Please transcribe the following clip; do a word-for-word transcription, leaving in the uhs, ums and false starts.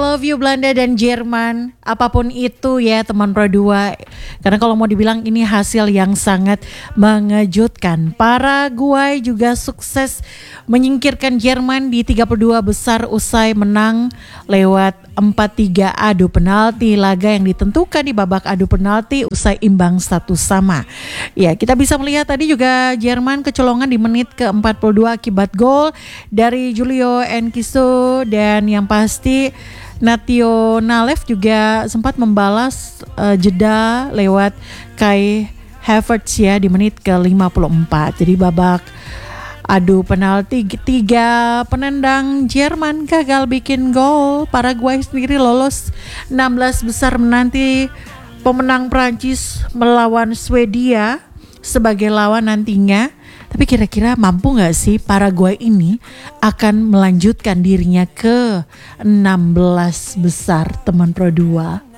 love you Belanda dan Jerman. Apapun itu ya teman Pro dua. Karena kalau mau dibilang ini hasil yang sangat mengejutkan. Paraguay juga sukses menyingkirkan Jerman di tiga puluh dua besar usai menang lewat empat tiga adu penalti. Laga yang ditentukan di babak adu penalti usai imbang satu sama. Ya, kita bisa melihat tadi juga Jerman kecolongan di menit ke empat puluh dua akibat gol dari Julio Enciso, dan yang pasti Nationalev juga sempat membalas uh, jeda lewat Kai Havertz ya di menit ke lima puluh empat. Jadi babak adu penalti tiga penendang Jerman gagal bikin gol. Paraguay sendiri lolos enam belas besar menanti pemenang Prancis melawan Swedia sebagai lawan nantinya. Tapi kira-kira mampu gak sih Paraguay ini akan melanjutkan dirinya ke enam belas besar teman Pro dua?